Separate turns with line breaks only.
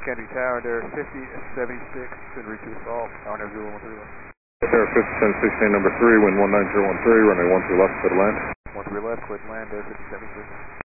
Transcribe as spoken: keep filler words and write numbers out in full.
Kennedy Tower, there fifty seventy-six, and reach to assault, tower zero one three left.
There fifty seven sixteen number three, wind one nine zero one three, runway one three left, clear to land.
one three left, clear to land, there fifty seventy-six.